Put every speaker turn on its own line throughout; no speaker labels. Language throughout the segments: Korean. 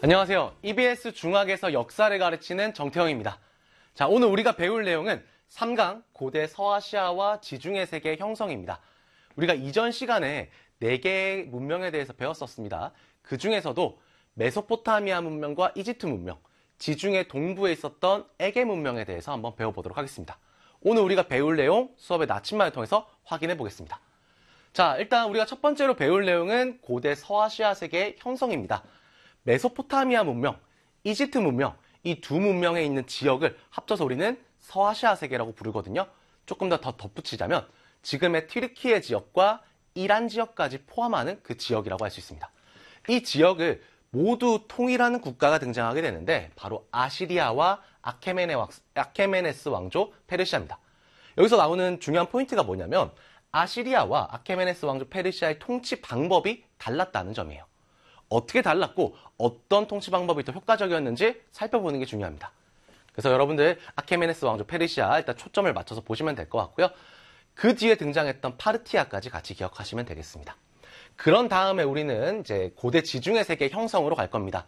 안녕하세요. EBS 중학에서 역사를 가르치는 정태형입니다. 자, 오늘 우리가 배울 내용은 3강 고대 서아시아와 지중해 세계의 형성입니다. 우리가 이전 시간에 4개의 문명에 대해서 배웠었습니다. 그 중에서도 메소포타미아 문명과 이집트 문명, 지중해 동부에 있었던 에게 문명에 대해서 한번 배워보도록 하겠습니다. 오늘 우리가 배울 내용 수업의 나침반을 통해서 확인해 보겠습니다. 자, 일단 우리가 첫 번째로 배울 내용은 고대 서아시아 세계의 형성입니다. 메소포타미아 문명, 이집트 문명, 이 두 문명에 있는 지역을 합쳐서 우리는 서아시아 세계라고 부르거든요. 조금 더 덧붙이자면 지금의 튀르키예 지역과 이란 지역까지 포함하는 그 지역이라고 할 수 있습니다. 이 지역을 모두 통일하는 국가가 등장하게 되는데 바로 아시리아와 아케메네스 왕조 페르시아입니다. 여기서 나오는 중요한 포인트가 뭐냐면 아시리아와 아케메네스 왕조 페르시아의 통치 방법이 달랐다는 점이에요. 어떻게 달랐고 어떤 통치 방법이 더 효과적이었는지 살펴보는 게 중요합니다. 그래서 여러분들 아케메네스 왕조 페르시아 일단 초점을 맞춰서 보시면 될 것 같고요. 그 뒤에 등장했던 파르티아까지 같이 기억하시면 되겠습니다. 그런 다음에 우리는 이제 고대 지중해 세계 형성으로 갈 겁니다.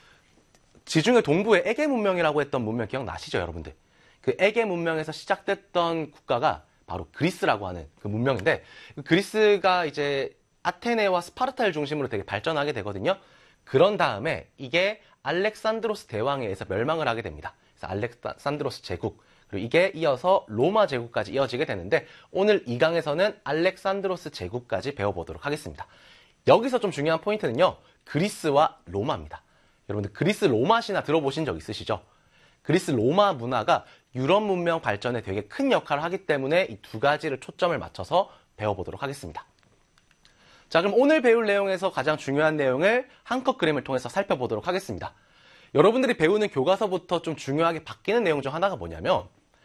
지중해 동부의 에게 문명이라고 했던 문명 기억나시죠, 여러분들? 그 에게 문명에서 시작됐던 국가가 바로 그리스라고 하는 그 문명인데, 그리스가 이제 아테네와 스파르타를 중심으로 되게 발전하게 되거든요. 그런 다음에 이게 알렉산드로스 대왕에 의해서 멸망을 하게 됩니다. 그래서 알렉산드로스 제국, 그리고 이게 이어서 로마 제국까지 이어지게 되는데 오늘 이 강에서는 알렉산드로스 제국까지 배워보도록 하겠습니다. 여기서 좀 중요한 포인트는요. 그리스와 로마입니다. 여러분들 그리스 로마 신화 들어보신 적 있으시죠? 그리스 로마 문화가 유럽 문명 발전에 되게 큰 역할을 하기 때문에 이 두 가지를 초점을 맞춰서 배워보도록 하겠습니다. 자, 그럼 오늘 배울 내용에서 가장 중요한 내용을 한컷 그림을 통해서 살펴보도록 하겠습니다. 여러분들이 배우는 교과서부터 좀 중요하게 바뀌는 내용 중 하나가 뭐냐면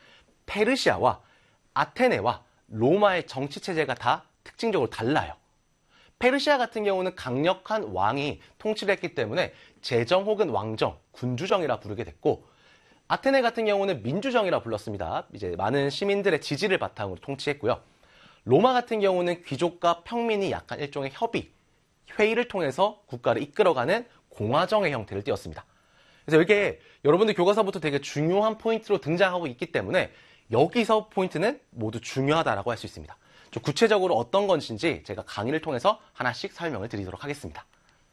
페르시아와 아테네와 로마의 정치체제가 다 특징적으로 달라요. 페르시아 같은 경우는 강력한 왕이 통치를 했기 때문에 제정 혹은 왕정, 군주정이라 부르게 됐고 아테네 같은 경우는 민주정이라 불렀습니다. 이제 많은 시민들의 지지를 바탕으로 통치했고요. 로마 같은 경우는 귀족과 평민이 약간 일종의 협의, 회의를 통해서 국가를 이끌어가는 공화정의 형태를 띠었습니다. 그래서 이게 여러분들 교과서부터 되게 중요한 포인트로 등장하고 있기 때문에 여기서 포인트는 모두 중요하다라고 할 수 있습니다. 좀 구체적으로 어떤 것인지 제가 강의를 통해서 하나씩 설명을 드리도록 하겠습니다.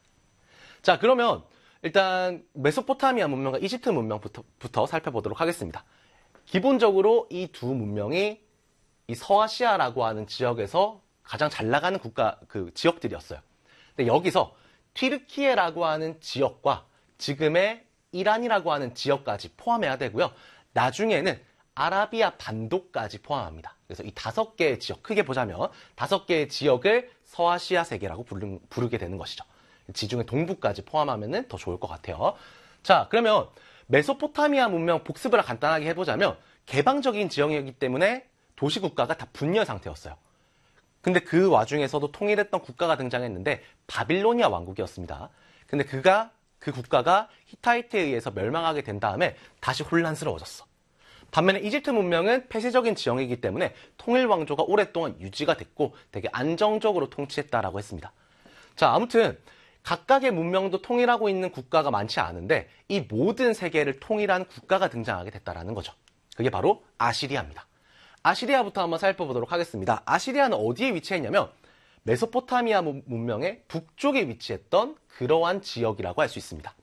자, 그러면 일단 메소포타미아 문명과 이집트 문명부터 살펴보도록 하겠습니다. 기본적으로 이 두 문명이 이 서아시아라고 하는 지역에서 가장 잘 나가는 지역들이었어요. 근데 여기서 튀르키예라고 하는 지역과 지금의 이란이라고 하는 지역까지 포함해야 되고요. 나중에는 아라비아 반도까지 포함합니다. 그래서 이 5개의 지역, 크게 보자면 5개의 지역을 서아시아 세계라고 부르게 되는 것이죠. 지중해 동부까지 포함하면 더 좋을 것 같아요. 자, 그러면 메소포타미아 문명 복습을 간단하게 해보자면 개방적인 지형이기 때문에 도시국가가 다 분열 상태였어요. 근데 그 와중에서도 통일했던 국가가 등장했는데 바빌로니아 왕국이었습니다. 근데 그 국가가 히타이트에 의해서 멸망하게 된 다음에 다시 혼란스러워졌어. 반면에 이집트 문명은 폐쇄적인 지형이기 때문에 통일 왕조가 오랫동안 유지가 됐고 되게 안정적으로 통치했다라고 했습니다. 자, 아무튼 각각의 문명도 통일하고 있는 국가가 많지 않은데 이 모든 세계를 통일한 국가가 등장하게 됐다라는 거죠. 그게 바로 아시리아입니다. 아시리아부터 한번 살펴보도록 하겠습니다. 아시리아는 어디에 위치했냐면 메소포타미아 문명의 북쪽에 위치했던 그러한 지역이라고 할 수 있습니다.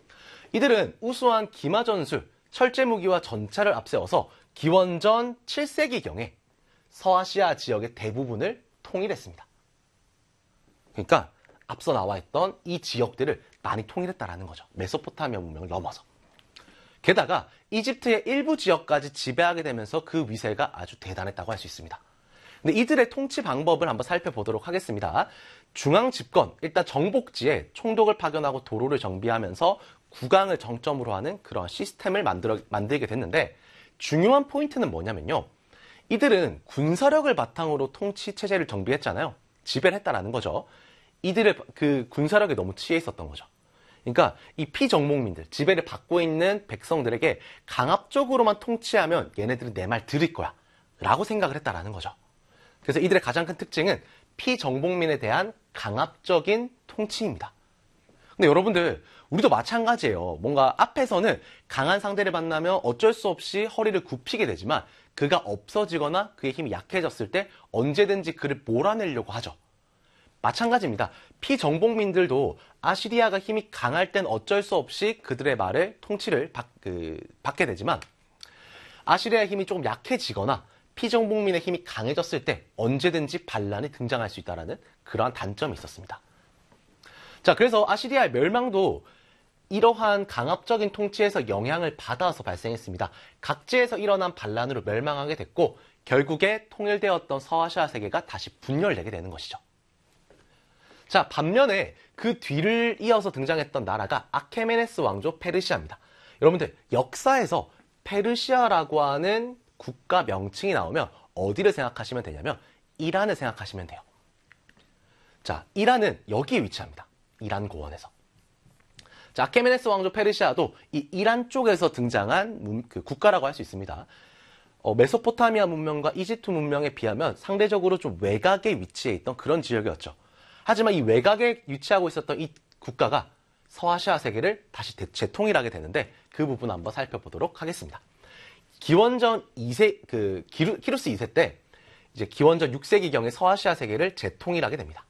이들은 우수한 기마전술, 철제무기와 전차를 앞세워서 기원전 7세기경에 서아시아 지역의 대부분을 통일했습니다. 그러니까 앞서 나와 있던 이 지역들을 많이 통일했다라는 거죠. 메소포타미아 문명을 넘어서. 게다가 이집트의 일부 지역까지 지배하게 되면서 그 위세가 아주 대단했다고 할 수 있습니다. 근데 이들의 통치 방법을 한번 살펴보도록 하겠습니다. 중앙 집권, 일단 정복지에 총독을 파견하고 도로를 정비하면서 국왕을 정점으로 하는 그런 시스템을 만들게 됐는데 중요한 포인트는 뭐냐면요. 이들은 군사력을 바탕으로 통치 체제를 정비했잖아요. 지배를 했다라는 거죠. 이들의 그 군사력에 너무 치에 있었던 거죠. 그러니까 이 피정복민들, 지배를 받고 있는 백성들에게 강압적으로만 통치하면 얘네들은 내 말 들을 거야 라고 생각을 했다라는 거죠. 그래서 이들의 가장 큰 특징은 피정복민에 대한 강압적인 통치입니다. 근데 여러분들, 우리도 마찬가지예요. 뭔가 앞에서는 강한 상대를 만나면 어쩔 수 없이 허리를 굽히게 되지만 그가 없어지거나 그의 힘이 약해졌을 때 언제든지 그를 몰아내려고 하죠. 마찬가지입니다. 피정복민들도 아시리아가 힘이 강할 땐 어쩔 수 없이 그들의 말을 통치를 받게 되지만 아시리아의 힘이 조금 약해지거나 피정복민의 힘이 강해졌을 때 언제든지 반란이 등장할 수 있다는 그러한 단점이 있었습니다. 자, 그래서 아시리아의 멸망도 이러한 강압적인 통치에서 영향을 받아서 발생했습니다. 각지에서 일어난 반란으로 멸망하게 됐고 결국에 통일되었던 서아시아 세계가 다시 분열되게 되는 것이죠. 자, 반면에 그 뒤를 이어서 등장했던 나라가 아케메네스 왕조 페르시아입니다. 여러분들, 역사에서 페르시아라고 하는 국가 명칭이 나오면 어디를 생각하시면 되냐면 이란을 생각하시면 돼요. 자, 이란은 여기에 위치합니다. 이란 고원에서. 자, 아케메네스 왕조 페르시아도 이 이란 쪽에서 등장한 국가라고 할 수 있습니다. 메소포타미아 문명과 이집트 문명에 비하면 상대적으로 좀 외곽에 위치해 있던 그런 지역이었죠. 하지만 이 외곽에 위치하고 있었던 이 국가가 서아시아 세계를 다시 재통일하게 되는데 그 부분 한번 살펴보도록 하겠습니다. 기원전 2세, 키루스 2세 때 이제 기원전 6세기경에 서아시아 세계를 재통일하게 됩니다.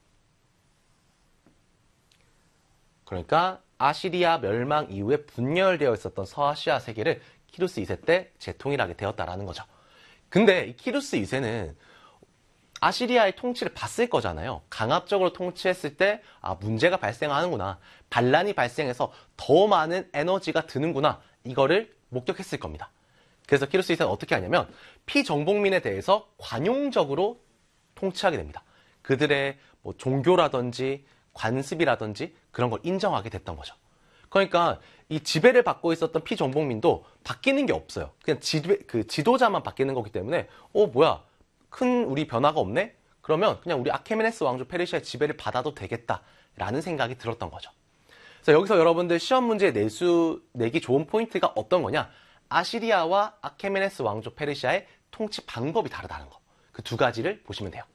그러니까 아시리아 멸망 이후에 분열되어 있었던 서아시아 세계를 키루스 2세 때 재통일하게 되었다라는 거죠. 근데 이 키루스 2세는 아시리아의 통치를 봤을 거잖아요. 강압적으로 통치했을 때 문제가 발생하는구나. 반란이 발생해서 더 많은 에너지가 드는구나. 이거를 목격했을 겁니다. 그래서 키루스 2세는 어떻게 하냐면 피정복민에 대해서 관용적으로 통치하게 됩니다. 그들의 종교라든지 관습이라든지 그런 걸 인정하게 됐던 거죠. 그러니까 이 지배를 받고 있었던 피정복민도 바뀌는 게 없어요. 그냥 지도자만 바뀌는 거기 때문에 뭐야, 큰 우리 변화가 없네? 그러면 그냥 우리 아케메네스 왕조 페르시아의 지배를 받아도 되겠다라는 생각이 들었던 거죠. 그래서 여기서 여러분들 시험 문제에 내기 좋은 포인트가 어떤 거냐? 아시리아와 아케메네스 왕조 페르시아의 통치 방법이 다르다는 거. 그 두 가지를 보시면 돼요.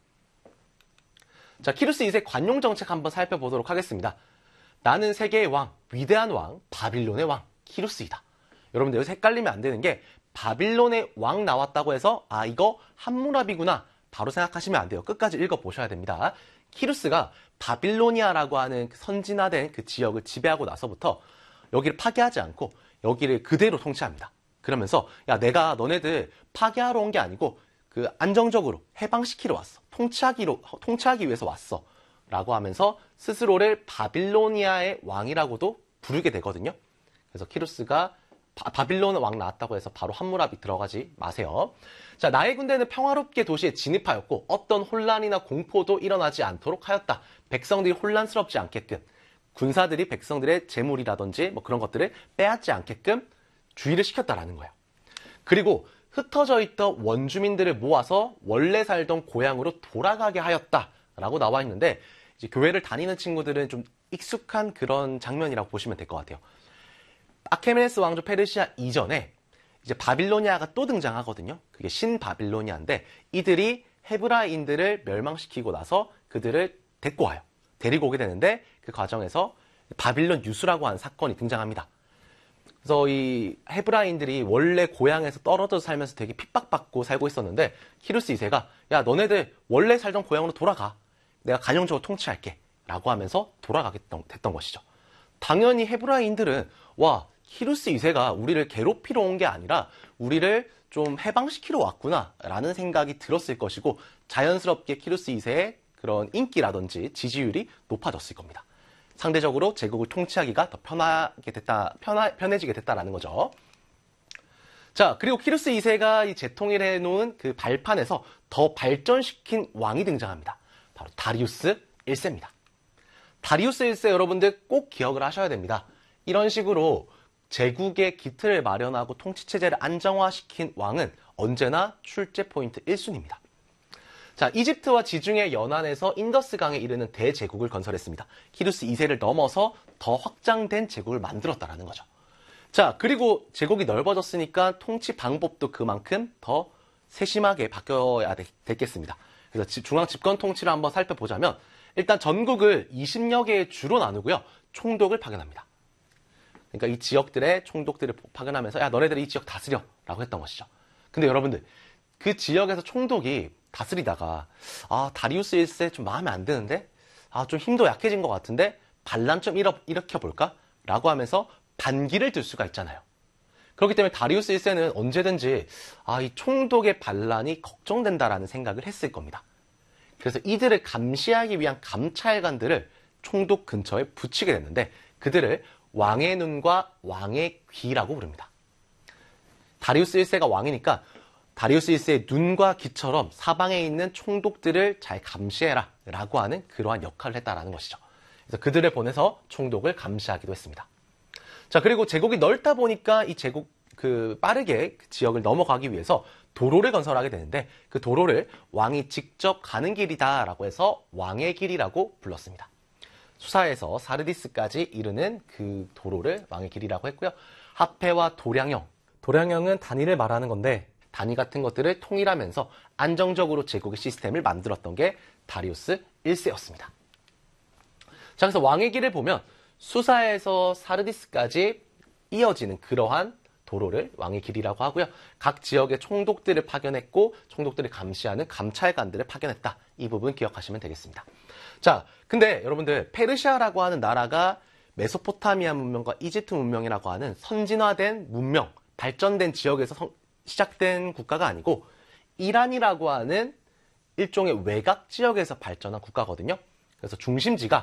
자, 키루스 2세 관용 정책 한번 살펴보도록 하겠습니다. 나는 세계의 왕, 위대한 왕, 바빌론의 왕, 키루스이다. 여러분들 여기서 헷갈리면 안 되는 게 바빌론의 왕 나왔다고 해서 이거 함무라비구나 바로 생각하시면 안 돼요. 끝까지 읽어보셔야 됩니다. 키루스가 바빌로니아라고 하는 선진화된 그 지역을 지배하고 나서부터 여기를 파괴하지 않고 여기를 그대로 통치합니다. 그러면서 내가 너네들 파괴하러 온 게 아니고 안정적으로 해방시키러 왔어. 통치하기 위해서 왔어. 라고 하면서 스스로를 바빌로니아의 왕이라고도 부르게 되거든요. 그래서 키루스가 바빌론 왕 나왔다고 해서 바로 함무라비 들어가지 마세요. 자, 나의 군대는 평화롭게 도시에 진입하였고 어떤 혼란이나 공포도 일어나지 않도록 하였다. 백성들이 혼란스럽지 않게끔 군사들이 백성들의 재물이라든지 그런 것들을 빼앗지 않게끔 주의를 시켰다라는 거예요. 그리고 흩어져 있던 원주민들을 모아서 원래 살던 고향으로 돌아가게 하였다라고 나와 있는데 이제 교회를 다니는 친구들은 좀 익숙한 그런 장면이라고 보시면 될 것 같아요. 아케메네스 왕조 페르시아 이전에 이제 바빌로니아가 또 등장하거든요. 그게 신바빌로니아인데 이들이 헤브라인들을 멸망시키고 나서 그들을 데리고 오게 되는데 그 과정에서 바빌론 유수라고 하는 사건이 등장합니다. 그래서 이 헤브라인들이 원래 고향에서 떨어져 살면서 되게 핍박받고 살고 있었는데 키루스 2세가 너네들 원래 살던 고향으로 돌아가. 내가 관용적으로 통치할게. 라고 하면서 돌아가게 됐던 것이죠. 당연히 헤브라인들은 키루스 2세가 우리를 괴롭히러 온 게 아니라 우리를 좀 해방시키러 왔구나 라는 생각이 들었을 것이고 자연스럽게 키루스 2세의 그런 인기라든지 지지율이 높아졌을 겁니다. 상대적으로 제국을 통치하기가 더 편해지게 됐다라는 거죠. 자, 그리고 키루스 2세가 재통일해 놓은 그 발판에서 더 발전시킨 왕이 등장합니다. 바로 다리우스 1세입니다. 다리우스 1세 여러분들 꼭 기억을 하셔야 됩니다. 이런 식으로 제국의 기틀을 마련하고 통치체제를 안정화시킨 왕은 언제나 출제 포인트 1순위입니다. 자, 이집트와 지중해 연안에서 인더스강에 이르는 대제국을 건설했습니다. 키루스 2세를 넘어서 더 확장된 제국을 만들었다라는 거죠. 자, 그리고 제국이 넓어졌으니까 통치 방법도 그만큼 더 세심하게 바뀌어야 됐겠습니다. 그래서 중앙 집권 통치를 한번 살펴보자면 일단 전국을 20여 개의 주로 나누고요. 총독을 파견합니다. 그러니까 이 지역들의 총독들을 파견하면서 야, 너네들이 이 지역 다스려 라고 했던 것이죠. 근데 여러분들, 그 지역에서 총독이 다스리다가 다리우스 1세 좀 마음에 안 드는데 좀 힘도 약해진 것 같은데 반란 좀 일으켜볼까? 라고 하면서 반기를 들 수가 있잖아요. 그렇기 때문에 다리우스 1세는 언제든지 이 총독의 반란이 걱정된다라는 생각을 했을 겁니다. 그래서 이들을 감시하기 위한 감찰관들을 총독 근처에 붙이게 됐는데 그들을 왕의 눈과 왕의 귀라고 부릅니다. 다리우스 1세가 왕이니까 다리우스 1세의 눈과 귀처럼 사방에 있는 총독들을 잘 감시해라 라고 하는 그러한 역할을 했다라는 것이죠. 그래서 그들을 보내서 총독을 감시하기도 했습니다. 자, 그리고 제국이 넓다 보니까 이 제국 빠르게 그 지역을 넘어가기 위해서 도로를 건설하게 되는데 그 도로를 왕이 직접 가는 길이다라고 해서 왕의 길이라고 불렀습니다. 수사에서 사르디스까지 이르는 그 도로를 왕의 길이라고 했고요. 하페와 도량형은 단위를 말하는 건데 단위 같은 것들을 통일하면서 안정적으로 제국의 시스템을 만들었던 게 다리우스 1세였습니다. 자, 그래서 왕의 길을 보면 수사에서 사르디스까지 이어지는 그러한 도로를 왕의 길이라고 하고요. 각 지역의 총독들을 파견했고 총독들을 감시하는 감찰관들을 파견했다. 이 부분 기억하시면 되겠습니다. 자, 근데 여러분들 페르시아라고 하는 나라가 메소포타미아 문명과 이집트 문명이라고 하는 선진화된 문명, 발전된 지역에서 시작된 국가가 아니고 이란이라고 하는 일종의 외곽 지역에서 발전한 국가거든요. 그래서 중심지가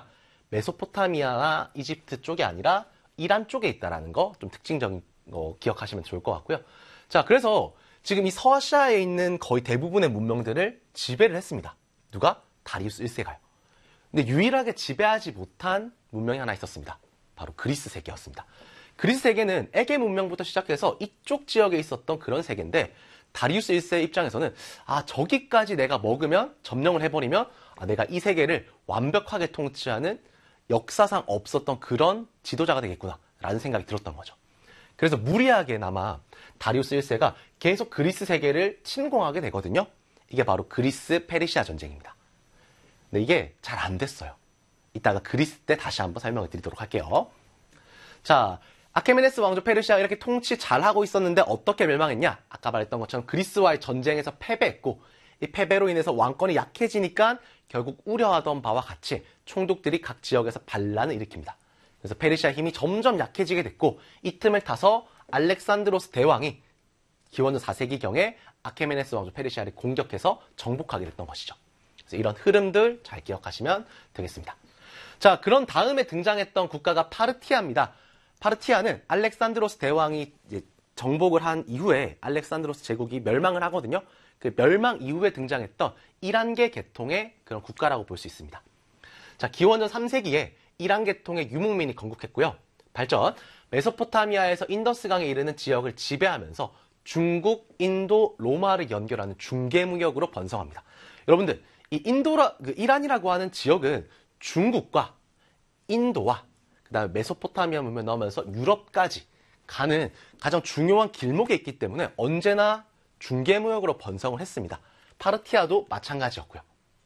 메소포타미아나 이집트 쪽이 아니라 이란 쪽에 있다라는 거 좀 특징적인 거 기억하시면 좋을 것 같고요. 자, 그래서 지금 이 서아시아에 있는 거의 대부분의 문명들을 지배를 했습니다. 누가? 다리우스 1세가요. 근데 유일하게 지배하지 못한 문명이 하나 있었습니다. 바로 그리스 세계였습니다. 그리스 세계는 에게 문명부터 시작해서 이쪽 지역에 있었던 그런 세계인데 다리우스 1세 입장에서는 저기까지 내가 먹으면 점령을 해버리면 내가 이 세계를 완벽하게 통치하는 역사상 없었던 그런 지도자가 되겠구나 라는 생각이 들었던 거죠. 그래서 무리하게나마 다리우스 1세가 계속 그리스 세계를 침공하게 되거든요. 이게 바로 그리스 페르시아 전쟁입니다. 근데 이게 잘 안 됐어요. 이따가 그리스 때 다시 한번 설명을 드리도록 할게요. 자, 아케메네스 왕조 페르시아가 이렇게 통치 잘하고 있었는데 어떻게 멸망했냐? 아까 말했던 것처럼 그리스와의 전쟁에서 패배했고 이 패배로 인해서 왕권이 약해지니까 결국 우려하던 바와 같이 총독들이 각 지역에서 반란을 일으킵니다. 그래서 페르시아 힘이 점점 약해지게 됐고 이 틈을 타서 알렉산드로스 대왕이 기원전 4세기경에 아케메네스 왕조 페르시아를 공격해서 정복하게 됐던 것이죠. 그래서 이런 흐름들 잘 기억하시면 되겠습니다. 자, 그런 다음에 등장했던 국가가 파르티아입니다. 파르티아는 알렉산드로스 대왕이 이제 정복을 한 이후에 알렉산드로스 제국이 멸망을 하거든요. 그 멸망 이후에 등장했던 이란계 계통의 그런 국가라고 볼 수 있습니다. 자, 기원전 3세기에 이란 계통의 유목민이 건국했고요. 발전, 메소포타미아에서 인더스강에 이르는 지역을 지배하면서 중국, 인도, 로마를 연결하는 중개무역으로 번성합니다. 여러분들, 이란이라고 하는 지역은 중국과 인도와 그다음에 메소포타미아 문명 넘어서 유럽까지 가는 가장 중요한 길목에 있기 때문에 언제나 중개무역으로 번성을 했습니다. 파르티아도 마찬가지였고요.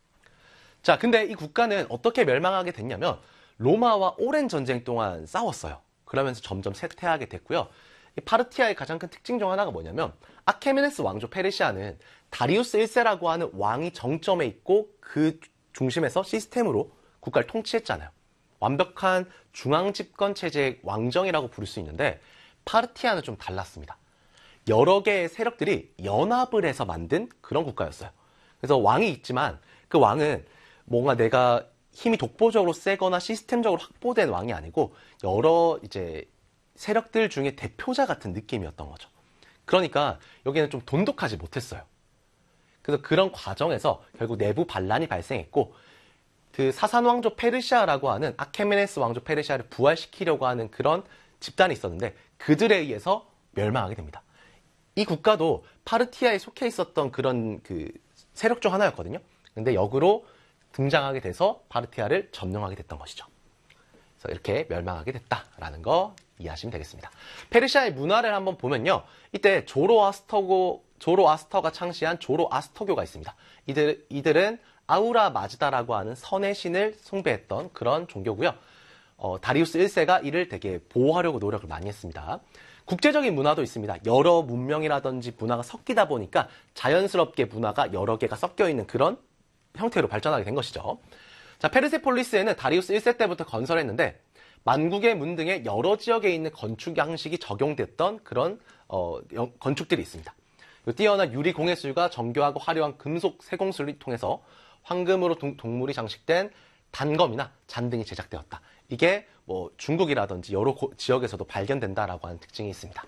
자, 근데 이 국가는 어떻게 멸망하게 됐냐면 로마와 오랜 전쟁 동안 싸웠어요. 그러면서 점점 쇠퇴하게 됐고요. 이 파르티아의 가장 큰 특징 중 하나가 뭐냐면 아케메네스 왕조 페르시아는 다리우스 1세라고 하는 왕이 정점에 있고 그 중심에서 시스템으로 국가를 통치했잖아요. 완벽한 중앙집권 체제의 왕정이라고 부를 수 있는데 파르티아는 좀 달랐습니다. 여러 개의 세력들이 연합을 해서 만든 그런 국가였어요. 그래서 왕이 있지만 그 왕은 뭔가 내가 힘이 독보적으로 세거나 시스템적으로 확보된 왕이 아니고 여러 이제 세력들 중에 대표자 같은 느낌이었던 거죠. 그러니까 여기는 좀 돈독하지 못했어요. 그래서 그런 과정에서 결국 내부 반란이 발생했고 그 사산 왕조 페르시아라고 하는 아케메네스 왕조 페르시아를 부활시키려고 하는 그런 집단이 있었는데 그들에 의해서 멸망하게 됩니다. 이 국가도 파르티아에 속해 있었던 그런 그 세력 중 하나였거든요. 근데 역으로 등장하게 돼서 파르티아를 점령하게 됐던 것이죠. 그래서 이렇게 멸망하게 됐다라는 거 이해하시면 되겠습니다. 페르시아의 문화를 한번 보면요. 이때 조로아스터가 창시한 조로아스터교가 있습니다. 이들은 아우라 마즈다라고 하는 선의 신을 숭배했던 그런 종교고요. 다리우스 1세가 이를 되게 보호하려고 노력을 많이 했습니다. 국제적인 문화도 있습니다. 여러 문명이라든지 문화가 섞이다 보니까 자연스럽게 문화가 여러 개가 섞여 있는 그런 형태로 발전하게 된 것이죠. 자, 페르세폴리스에는 다리우스 1세 때부터 건설했는데 만국의 문 등의 여러 지역에 있는 건축 양식이 적용됐던 그런 건축들이 있습니다. 뛰어난 유리 공예술과 정교하고 화려한 금속 세공술을 통해서 황금으로 동물이 장식된 단검이나 잔등이 제작되었다. 이게 뭐 중국이라든지 여러 지역에서도 발견된다라고 하는 특징이 있습니다.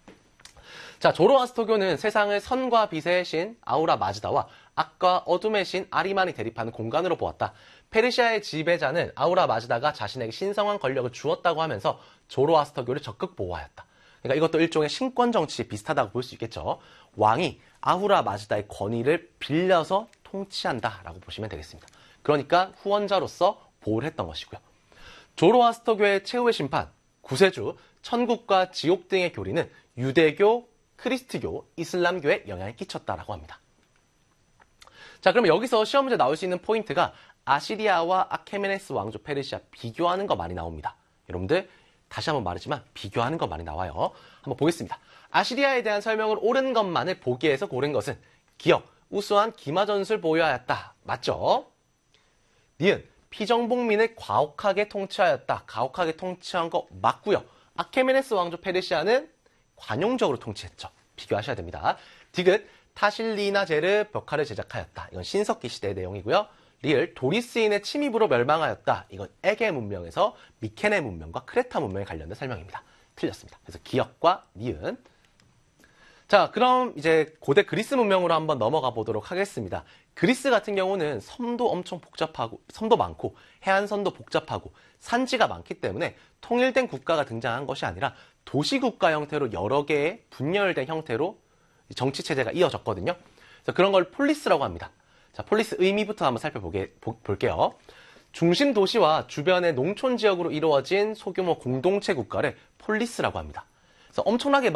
자, 조로아스터교는 세상을 선과 빛의 신 아우라 마즈다와 악과 어둠의 신 아리만이 대립하는 공간으로 보았다. 페르시아의 지배자는 아우라 마즈다가 자신에게 신성한 권력을 주었다고 하면서 조로아스터교를 적극 보호하였다. 그러니까 이것도 일종의 신권 정치에 비슷하다고 볼 수 있겠죠. 왕이 아우라 마즈다의 권위를 빌려서 통치한다라고 보시면 되겠습니다. 그러니까 후원자로서 보호를 했던 것이고요. 조로아스터교의 최후의 심판, 구세주, 천국과 지옥 등의 교리는 유대교, 크리스트교, 이슬람교에 영향을 끼쳤다라고 합니다. 자, 그러면 여기서 시험 문제 나올 수 있는 포인트가 아시리아와 아케메네스 왕조 페르시아 비교하는 거 많이 나옵니다. 여러분들 다시 한번 말하지만 비교하는 거 많이 나와요. 한번 보겠습니다. 아시리아에 대한 설명을 옳은 것만을 보기에서 고른 것은 기억, 우수한 기마전술 보유하였다. 맞죠? 니은, 피정복민을 가혹하게 통치하였다. 가혹하게 통치한 거 맞고요. 아케메네스 왕조 페르시아는 관용적으로 통치했죠. 비교하셔야 됩니다. 디귿, 타실리나제르 벽화를 제작하였다. 이건 신석기 시대의 내용이고요. 리을, 도리스인의 침입으로 멸망하였다. 이건 에게 문명에서 미케네 문명과 크레타 문명에 관련된 설명입니다. 틀렸습니다. 그래서 기역과 니은. 자, 그럼 이제 고대 그리스 문명으로 한번 넘어가 보도록 하겠습니다. 그리스 같은 경우는 섬도 엄청 복잡하고, 섬도 많고, 해안선도 복잡하고, 산지가 많기 때문에 통일된 국가가 등장한 것이 아니라 도시국가 형태로 여러 개의 분열된 형태로 정치체제가 이어졌거든요. 그래서 그런 걸 폴리스라고 합니다. 자, 폴리스 의미부터 한번 살펴볼게요. 중심 도시와 주변의 농촌 지역으로 이루어진 소규모 공동체 국가를 폴리스라고 합니다. 그래서 엄청나게